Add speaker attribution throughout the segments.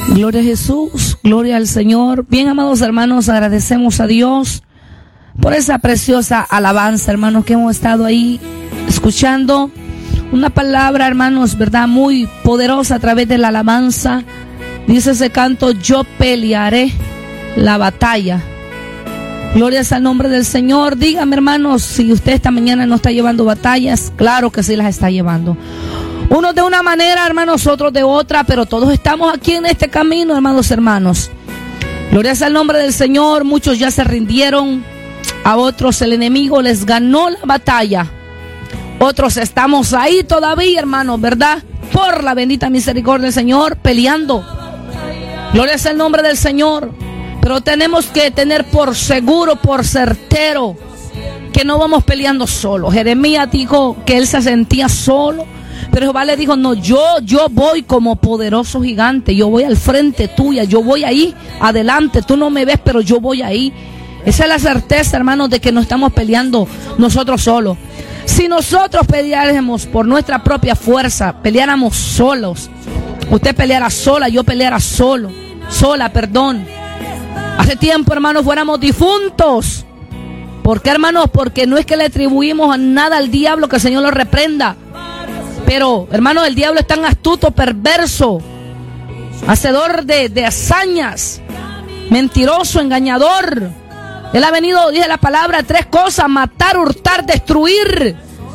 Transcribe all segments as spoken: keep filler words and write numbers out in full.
Speaker 1: Gloria a Jesús, gloria al Señor. Bien, amados hermanos, agradecemos a Dios por esa preciosa alabanza, hermanos, que hemos estado ahí escuchando. Una palabra, hermanos, verdad, muy poderosa a través de la alabanza. Dice ese canto: yo pelearé la batalla. Gloria al nombre del Señor. Dígame, hermanos, si usted esta mañana no está llevando batallas. Claro que sí las está llevando. Unos de una manera, hermanos, otros de otra, pero todos estamos aquí en este camino, hermanos, hermanos. Gloria al nombre del Señor. Muchos ya se rindieron, a otros el enemigo les ganó la batalla. Otros estamos ahí todavía, hermanos, ¿verdad? Por la bendita misericordia del Señor, peleando. Gloria al nombre del Señor. Pero tenemos que tener por seguro, por certero, que no vamos peleando solos. Jeremías dijo que él se sentía solo, pero Jehová le dijo: no, yo, yo voy como poderoso gigante. Yo voy al frente tuya, yo voy ahí adelante. Tú no me ves, pero yo voy ahí. Esa es la certeza, hermanos, de que no estamos peleando nosotros solos. Si nosotros peleáramos por nuestra propia fuerza, peleáramos solos, usted peleara sola, yo peleara solo, sola, perdón. Hace tiempo, hermanos, fuéramos difuntos. ¿Por qué, hermanos? Porque no es que le atribuimos nada al diablo, que el Señor lo reprenda. Pero, hermanos, el diablo es tan astuto, perverso, hacedor de, de hazañas, mentiroso, engañador. Él ha venido, dice la palabra, tres cosas: matar, hurtar, destruir.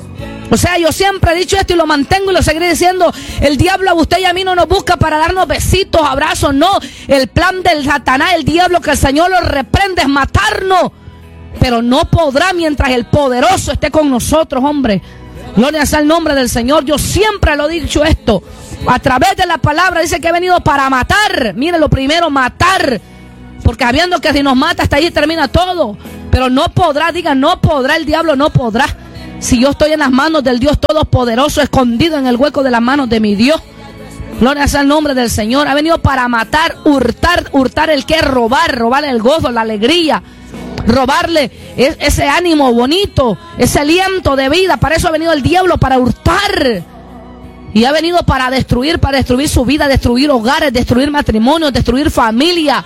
Speaker 1: O sea, yo siempre he dicho esto y lo mantengo y lo seguiré diciendo. El diablo a usted y a mí no nos busca para darnos besitos, abrazos, no. El plan del Satanás, el diablo, que el Señor lo reprende, es matarnos. Pero no podrá mientras el poderoso esté con nosotros, hombre. Gloria sea el nombre del Señor. Yo siempre lo he dicho esto. A través de la palabra dice que he venido para matar. Mire, lo primero, matar. Porque sabiendo que si nos mata, hasta ahí termina todo. Pero no podrá, diga, no podrá, el diablo no podrá. Si yo estoy en las manos del Dios Todopoderoso, escondido en el hueco de las manos de mi Dios. Gloria sea el nombre del Señor. Ha venido para matar, hurtar, hurtar el que, robar, robarle el gozo, la alegría, robarle ese ánimo bonito, ese aliento de vida. Para eso ha venido el diablo, para hurtar. Y ha venido para destruir, para destruir su vida, destruir hogares, destruir matrimonios, destruir familia.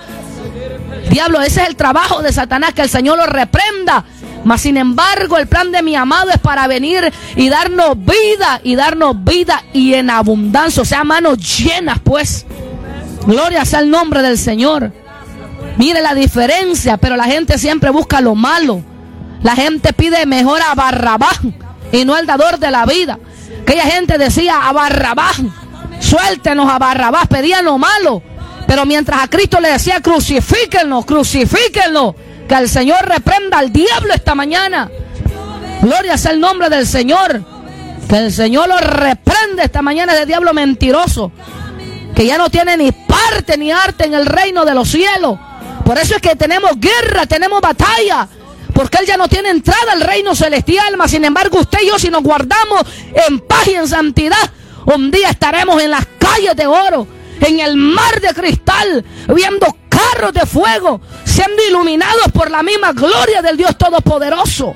Speaker 1: Diablo, ese es el trabajo de Satanás, que el Señor lo reprenda. Mas sin embargo, el plan de mi amado es para venir y darnos vida, y darnos vida y en abundancia, o sea, manos llenas, pues. Gloria sea el nombre del Señor. Mire la diferencia, pero la gente siempre busca lo malo. La gente pide mejor a Barrabás y no al dador de la vida. Aquella gente decía: a Barrabás, suéltenos a Barrabás, pedían lo malo. Pero mientras a Cristo le decía: crucifíquenlo, crucifíquenlo. Que el Señor reprenda al diablo esta mañana. Gloria sea el nombre del Señor. Que el Señor lo reprende esta mañana, ese diablo mentiroso, que ya no tiene ni parte ni arte en el reino de los cielos. Por eso es que tenemos guerra, tenemos batalla, porque Él ya no tiene entrada al reino celestial. Mas sin embargo, usted y yo, si nos guardamos en paz y en santidad, un día estaremos en las calles de oro, en el mar de cristal, viendo carros de fuego, siendo iluminados por la misma gloria del Dios Todopoderoso.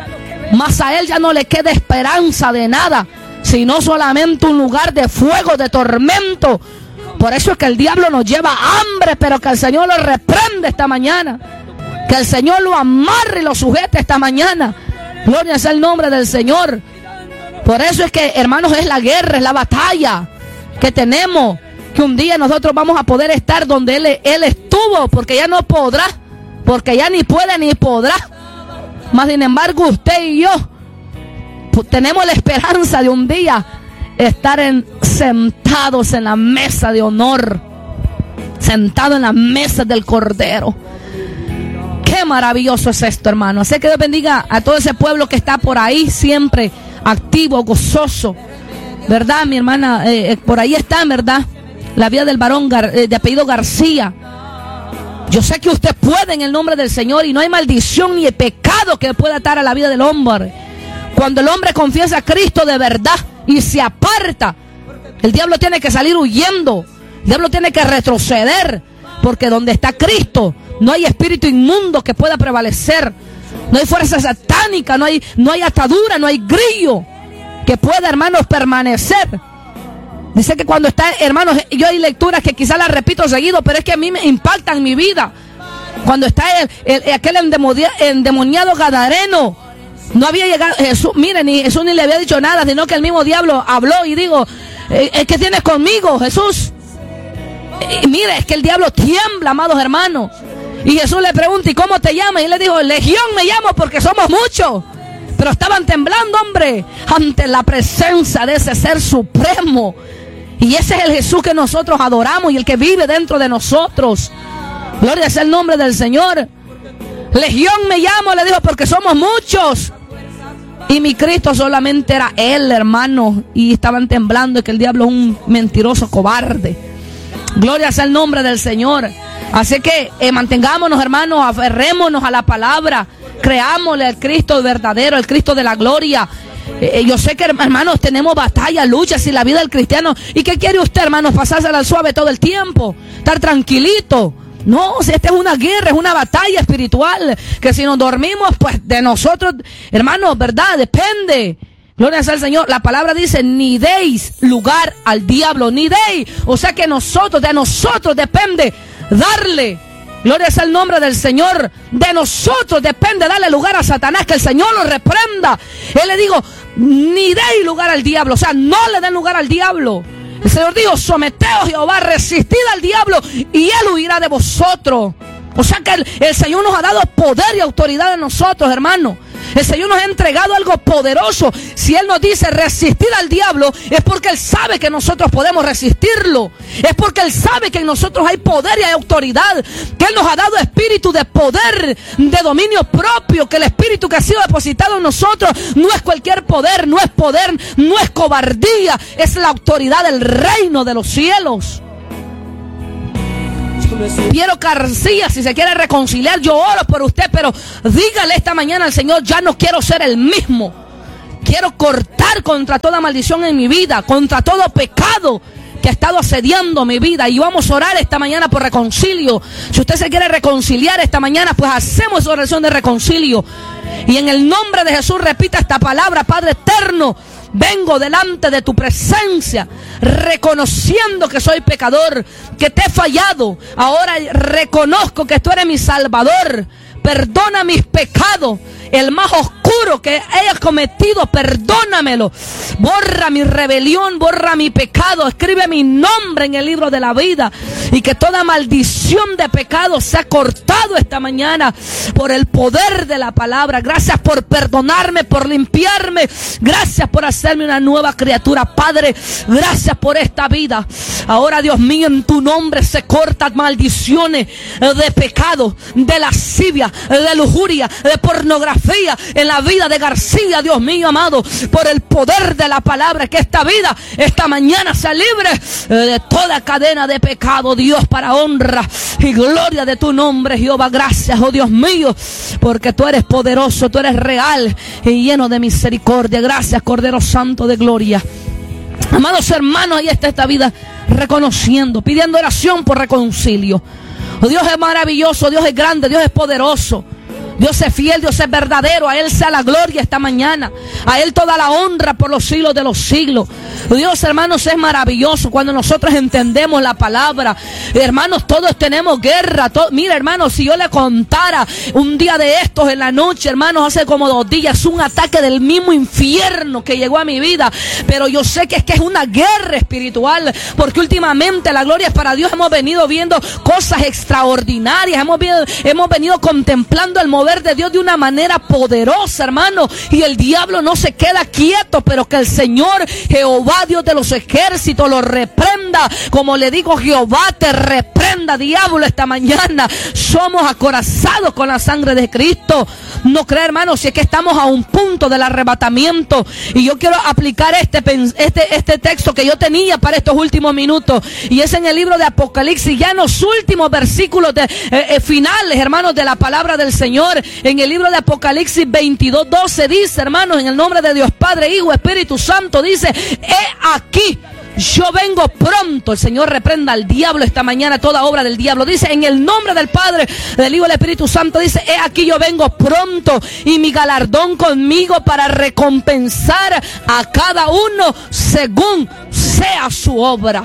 Speaker 1: Mas a Él ya no le queda esperanza de nada, sino solamente un lugar de fuego, de tormento. Por eso es que el diablo nos lleva hambre, pero que el Señor lo reprende esta mañana. Que el Señor lo amarre y lo sujete esta mañana. Gloria sea el nombre del Señor. Por eso es que, hermanos, es la guerra, es la batalla que tenemos. Que un día nosotros vamos a poder estar donde Él, él estuvo, porque ya no podrá, porque ya ni puede ni podrá. Mas sin embargo, usted y yo pues, tenemos la esperanza de un día estar en, sentados en la mesa de honor, sentados en la mesa del Cordero. Qué maravilloso es esto, hermano. Así que Dios bendiga a todo ese pueblo que está por ahí, siempre activo, gozoso, ¿verdad, mi hermana? Eh, eh, por ahí está, ¿verdad? La vida del varón Gar, eh, de apellido García. Yo sé que usted puede en el nombre del Señor, y no hay maldición ni pecado que pueda atar a la vida del hombre. Cuando el hombre confiesa a Cristo de verdad y se aparta, el diablo tiene que salir huyendo. El diablo tiene que retroceder, porque donde está Cristo no hay espíritu inmundo que pueda prevalecer. No hay fuerza satánica, no hay, no hay atadura, no hay grillo que pueda, hermanos, permanecer. Dice que cuando está, hermanos, yo hay lecturas que quizás las repito seguido, pero es que a mí me impactan mi vida. Cuando está el, el, aquel endemoniado gadareno, no había llegado Jesús, miren, ni Jesús ni le había dicho nada, sino que el mismo diablo habló y digo, eh, ¿qué tienes conmigo, Jesús? Eh, mire, es que el diablo tiembla, amados hermanos. Y Jesús le pregunta, ¿y cómo te llamas? Y él le dijo, Legión me llamo porque somos muchos. Pero estaban temblando, hombre, ante la presencia de ese ser supremo. Y ese es el Jesús que nosotros adoramos y el que vive dentro de nosotros. Gloria sea el nombre del Señor. Legión me llamo, le dijo, porque somos muchos. Y mi Cristo solamente era Él, hermano. Y estaban temblando, y que el diablo es un mentiroso cobarde. Gloria sea el nombre del Señor. Así que eh, mantengámonos, hermanos, aferrémonos a la palabra. Creámosle al Cristo verdadero, el Cristo de la gloria. Eh, yo sé que, hermanos, tenemos batallas, luchas y la vida del cristiano. ¿Y qué quiere usted, hermanos? Pasársela al suave todo el tiempo, estar tranquilito. No, si esta es una guerra, es una batalla espiritual, que si nos dormimos, pues de nosotros, hermanos, ¿verdad? Depende. Gloria sea al Señor. La palabra dice, ni deis lugar al diablo, ni deis. O sea que nosotros, de nosotros depende darle. Gloria sea el nombre del Señor. De nosotros depende darle lugar a Satanás, que el Señor lo reprenda. Él le digo, ni deis lugar al diablo, o sea, no le den lugar al diablo. El Señor dijo, someteos Jehová, resistid al diablo y él huirá de vosotros. O sea que el, el Señor nos ha dado poder y autoridad a nosotros, hermano. El Señor nos ha entregado algo poderoso. Si Él nos dice resistir al diablo, es porque Él sabe que nosotros podemos resistirlo. Es porque Él sabe que en nosotros hay poder y hay autoridad. Que Él nos ha dado espíritu de poder, de dominio propio. Que el espíritu que ha sido depositado en nosotros no es cualquier poder, no es poder, no es cobardía. Es la autoridad del reino de los cielos. Piero García, si se quiere reconciliar, yo oro por usted, pero dígale esta mañana al Señor, ya no quiero ser el mismo. Quiero cortar contra toda maldición en mi vida, contra todo pecado que ha estado asediando mi vida. Y vamos a orar esta mañana por reconcilio. Si usted se quiere reconciliar esta mañana, pues hacemos oración de reconcilio. Y en el nombre de Jesús repita esta palabra: Padre eterno, vengo delante de tu presencia, reconociendo que soy pecador, que te he fallado. Ahora reconozco que tú eres mi Salvador. Perdona mis pecados, el más oscuro que haya cometido, perdónamelo. Borra mi rebelión, borra mi pecado, escribe mi nombre en el libro de la vida. Y que toda maldición de pecado sea cortado esta mañana por el poder de la palabra. Gracias por perdonarme, por limpiarme. Gracias por hacerme una nueva criatura, Padre. Gracias por esta vida. Ahora, Dios mío, en tu nombre se cortan maldiciones de pecado, de lascivia, de lujuria, de pornografía en la vida de García, Dios mío amado, por el poder de la palabra. Que esta vida, esta mañana, sea libre de toda cadena de pecado, Dios, para honra y gloria de tu nombre, Jehová. Gracias, oh Dios mío, porque tú eres poderoso, tú eres real y lleno de misericordia. Gracias, Cordero Santo de gloria. Amados hermanos, ahí está esta vida, reconociendo, pidiendo oración por reconcilio. Oh, Dios es maravilloso, Dios es grande, Dios es poderoso. Dios es fiel, Dios es verdadero. A Él sea la gloria esta mañana. A Él toda la honra por los siglos de los siglos. Dios, hermanos, es maravilloso cuando nosotros entendemos la palabra. Hermanos, todos tenemos guerra. Todo, mira, hermanos, si yo le contara un día de estos en la noche, hermanos, hace como dos días, un ataque del mismo infierno que llegó a mi vida. Pero yo sé que es que es una guerra espiritual, porque últimamente la gloria es para Dios. Hemos venido viendo cosas extraordinarias. Hemos, hemos venido contemplando el mover de Dios de una manera poderosa, hermano. Y el diablo no se queda quieto, pero que el Señor Jehová, Dios de los ejércitos, lo reprenda. Como le digo, Jehová te reprenda, diablo, esta mañana. Somos acorazados con la sangre de Cristo. No cree, hermano, si es que estamos a un punto del arrebatamiento. Y yo quiero aplicar este, este, este texto que yo tenía para estos últimos minutos, y es en el libro de Apocalipsis, ya en los últimos versículos de, eh, eh, finales, hermanos, de la palabra del Señor. En el libro de Apocalipsis veintidós doce dice, hermanos, en el nombre de Dios Padre, Hijo, Espíritu Santo, dice: he aquí, yo vengo pronto. El Señor reprenda al diablo esta mañana, toda obra del diablo. Dice, en el nombre del Padre, del Hijo y del Espíritu Santo, dice, he aquí yo vengo pronto y mi galardón conmigo para recompensar a cada uno según sea su obra.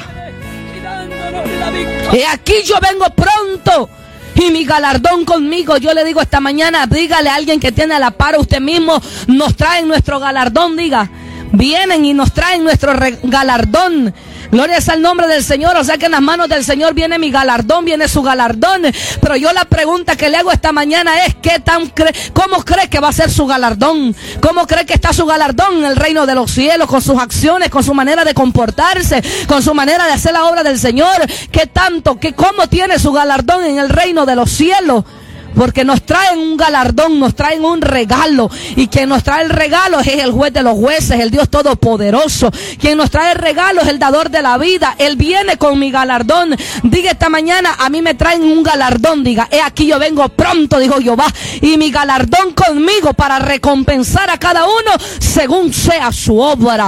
Speaker 1: He aquí yo vengo pronto y mi galardón conmigo. Yo le digo esta mañana, dígale a alguien que tiene a la par, usted mismo, nos traen nuestro galardón, diga. Vienen y nos traen nuestro galardón. Gloria es al nombre del Señor. O sea que en las manos del Señor viene mi galardón, viene su galardón. Pero yo la pregunta que le hago esta mañana es, ¿qué tan cre- ¿cómo cree que va a ser su galardón? ¿Cómo cree que está su galardón en el reino de los cielos? Con sus acciones, con su manera de comportarse, con su manera de hacer la obra del Señor. ¿Qué tanto? ¿Qué, ¿Cómo tiene su galardón en el reino de los cielos? Porque nos traen un galardón, nos traen un regalo. Y quien nos trae el regalo es el juez de los jueces, el Dios todopoderoso. Quien nos trae el regalo es el dador de la vida. Él viene con mi galardón. Diga esta mañana, a mí me traen un galardón. Diga, he aquí yo vengo pronto, dijo Jehová, y mi galardón conmigo para recompensar a cada uno según sea su obra.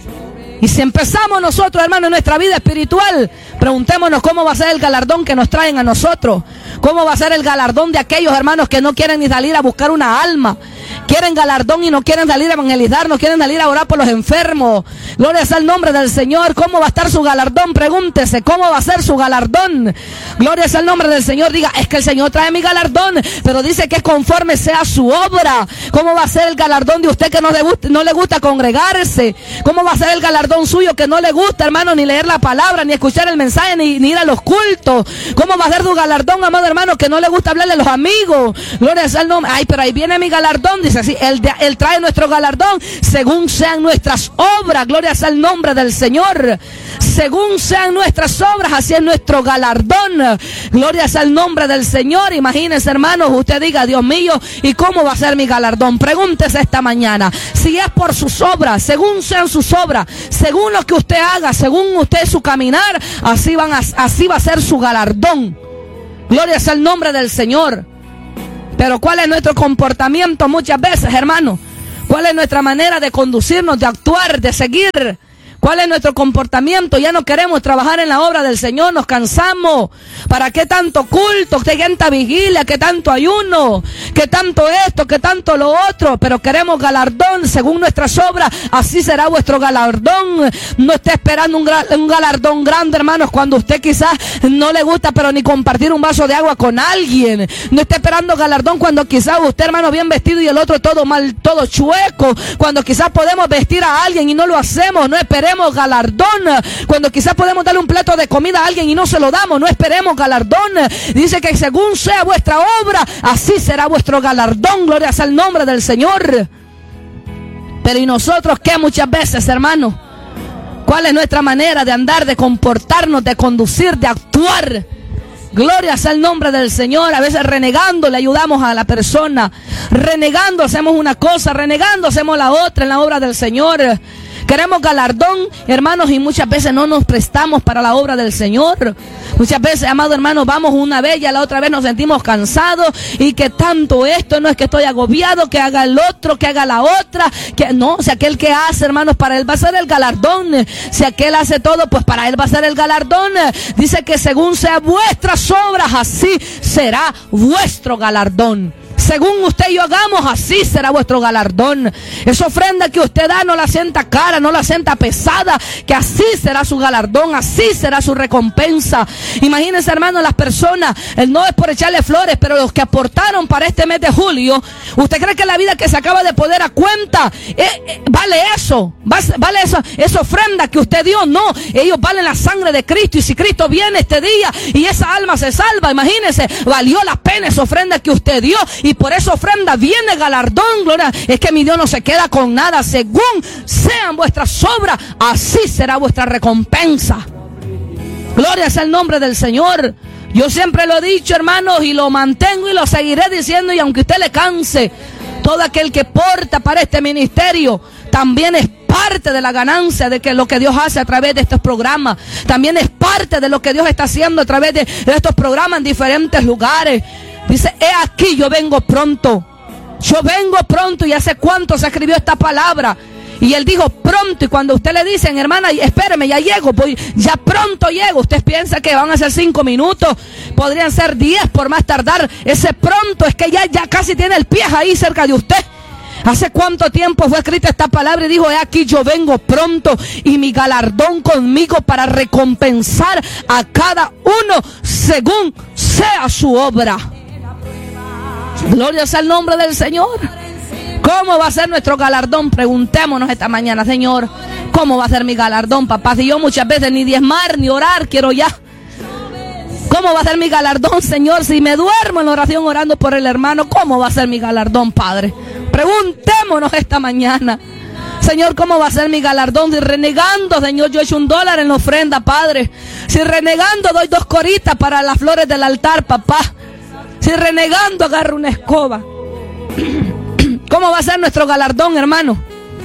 Speaker 1: Y si empezamos nosotros, hermanos, en nuestra vida espiritual, preguntémonos cómo va a ser el galardón que nos traen a nosotros. Cómo va a ser el galardón de aquellos hermanos que no quieren ni salir a buscar una alma. Quieren galardón y no quieren salir a evangelizar, no quieren salir a orar por los enfermos. Gloria sea el nombre del Señor. ¿Cómo va a estar su galardón? Pregúntese, ¿cómo va a ser su galardón? Gloria sea el nombre del Señor. Diga, es que el Señor trae mi galardón, pero dice que es conforme sea su obra. ¿Cómo va a ser el galardón de usted que no le gusta, no le gusta congregarse? ¿Cómo va a ser el galardón suyo que no le gusta, hermano, ni leer la palabra, ni escuchar el mensaje, ni, ni ir a los cultos? ¿Cómo va a ser su galardón, amado hermano, que no le gusta hablarle a los amigos? Gloria sea el nombre. Ay, pero ahí viene mi galardón. Dice así, él, él trae nuestro galardón según sean nuestras obras. Gloria sea el nombre del Señor. Según sean nuestras obras, así es nuestro galardón. Gloria sea el nombre del Señor. Imagínense, hermanos, usted diga, Dios mío, ¿y cómo va a ser mi galardón? Pregúntese esta mañana. Si es por sus obras, según sean sus obras, según lo que usted haga, según usted su caminar, así, van a, así va a ser su galardón. Gloria sea el nombre del Señor. Pero ¿cuál es nuestro comportamiento muchas veces, hermano? ¿Cuál es nuestra manera de conducirnos, de actuar, de seguir? ¿Cuál es nuestro comportamiento? Ya no queremos trabajar en la obra del Señor, nos cansamos. ¿Para qué tanto culto? ¿Qué tanta vigilia? ¿Qué tanto ayuno? ¿Qué tanto esto? ¿Qué tanto lo otro? Pero queremos galardón según nuestras obras. Así será vuestro galardón. No esté esperando un, un galardón grande, hermanos, cuando usted quizás no le gusta, pero ni compartir un vaso de agua con alguien. No esté esperando galardón cuando quizás usted, hermano, bien vestido y el otro todo mal, todo chueco. Cuando quizás podemos vestir a alguien y no lo hacemos. No esperemos galardón. Cuando quizás podemos darle un plato de comida a alguien y no se lo damos, no esperemos galardón. Dice que según sea vuestra obra, así será vuestro galardón. Gloria sea el nombre del Señor. Pero ¿y nosotros qué muchas veces, hermano? ¿Cuál es nuestra manera de andar, de comportarnos, de conducir, de actuar? Gloria sea el nombre del Señor. A veces renegando le ayudamos a la persona. Renegando hacemos una cosa, renegando hacemos la otra en la obra del Señor. Queremos galardón, hermanos, y muchas veces no nos prestamos para la obra del Señor. Muchas veces, amados hermanos, vamos una vez y a la otra vez nos sentimos cansados. Y que tanto esto, no es que estoy agobiado, que haga el otro, que haga la otra. Que no, si aquel que hace, hermanos, para él va a ser el galardón. Si aquel hace todo, pues para él va a ser el galardón. Dice que según sean vuestras obras, así será vuestro galardón. Según usted y yo hagamos, así será vuestro galardón. Esa ofrenda que usted da, no la sienta cara, no la sienta pesada, que así será su galardón, así será su recompensa. Imagínense, hermanos, las personas, no es por echarle flores, pero los que aportaron para este mes de julio, ¿usted cree que la vida que se acaba de poner a cuenta, eh, eh, vale eso? ¿Vale eso? Esa ofrenda que usted dio? No, ellos valen la sangre de Cristo, y si Cristo viene este día y esa alma se salva, imagínense, valió la pena esa ofrenda que usted dio. Y por esa ofrenda viene galardón. Gloria, es que mi Dios no se queda con nada. Según sean vuestras obras, así será vuestra recompensa. Gloria sea el nombre del Señor. Yo siempre lo he dicho, hermanos, y lo mantengo y lo seguiré diciendo, y aunque usted le canse, todo aquel que porta para este ministerio también es parte de la ganancia de que lo que Dios hace a través de estos programas. También es parte de lo que Dios está haciendo a través de, de estos programas en diferentes lugares. Dice, he aquí yo vengo pronto. Yo vengo pronto. Y hace cuánto se escribió esta palabra. Y él dijo pronto, y cuando usted le dicen, hermana, espéreme, ya llego, voy, ya pronto llego, usted piensa que van a ser cinco minutos, podrían ser diez por más tardar. Ese pronto es que ya, ya casi tiene el pie ahí cerca de usted. ¿Hace cuánto tiempo fue escrita esta palabra? Y dijo, he aquí yo vengo pronto y mi galardón conmigo para recompensar a cada uno según sea su obra. Gloria sea el nombre del Señor. ¿Cómo va a ser nuestro galardón? Preguntémonos esta mañana, Señor, ¿cómo va a ser mi galardón, papá? Si yo muchas veces ni diezmar ni orar quiero ya. ¿Cómo va a ser mi galardón, Señor? Si me duermo en oración orando por el hermano, ¿cómo va a ser mi galardón, Padre? Preguntémonos esta mañana, Señor, ¿cómo va a ser mi galardón? Si renegando, Señor, yo echo un dólar en la ofrenda, Padre. Si renegando doy dos coritas para las flores del altar, papá. Si renegando agarro una escoba. ¿Cómo va a ser nuestro galardón, hermano?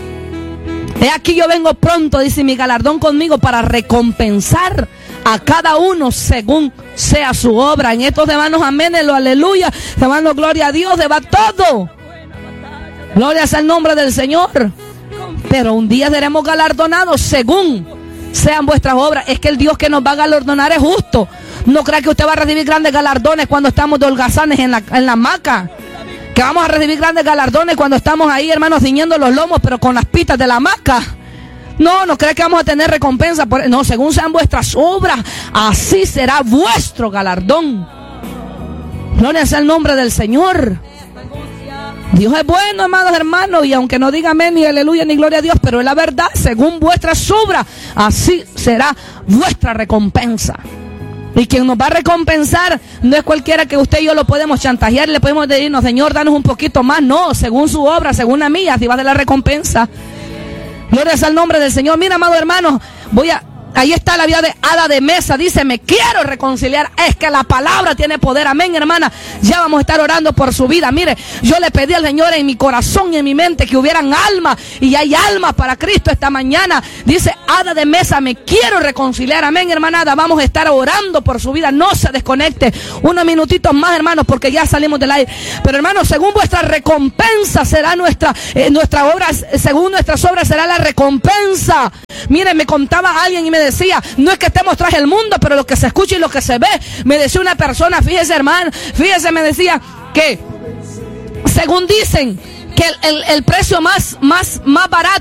Speaker 1: He aquí yo vengo pronto, dice, mi galardón conmigo para recompensar a cada uno según sea su obra. En estos hermanos, amén, aleluya, hermanos, gloria a Dios, va todo. Gloria sea el nombre del Señor. Pero un día seremos galardonados según sean vuestras obras. Es que el Dios que nos va a galardonar es justo. No crea que usted va a recibir grandes galardones cuando estamos de holgazanes en la, en la hamaca. Que vamos a recibir grandes galardones cuando estamos ahí, hermanos, ciñendo los lomos, pero con las pitas de la hamaca. No, no cree que vamos a tener recompensa por... No, según sean vuestras obras, así será vuestro galardón. Gloria sea el nombre del Señor. Dios es bueno, amados hermanos, y aunque no diga amén, ni aleluya, ni gloria a Dios, pero es la verdad, según vuestras obras, así será vuestra recompensa. Y quien nos va a recompensar no es cualquiera que usted y yo lo podemos chantajear, le podemos decir, no, Señor, danos un poquito más. No, según su obra, según la mía, así va a ser la recompensa. Gloria sea el nombre del Señor. Mira, amado hermano, voy a... Ahí está la vida de Ada de Mesa. Dice, me quiero reconciliar. Es que la palabra tiene poder. Amén, hermana. Ya vamos a estar orando por su vida. Mire, yo le pedí al Señor en mi corazón y en mi mente que hubieran almas. Y hay almas para Cristo esta mañana. Dice Ada de Mesa, me quiero reconciliar. Amén, hermana Ada. Vamos a estar orando por su vida. No se desconecte. Unos minutitos más, hermanos, porque ya salimos del aire. Pero, hermanos, según vuestra recompensa será nuestra, eh, nuestra obra. Según nuestras obras será la recompensa. Mire, me contaba alguien y me decía, no es que estemos tras el mundo, pero lo que se escucha y lo que se ve. Me decía una persona, fíjese, hermano, fíjese, me decía que según dicen que el, el, el precio más, más, más barato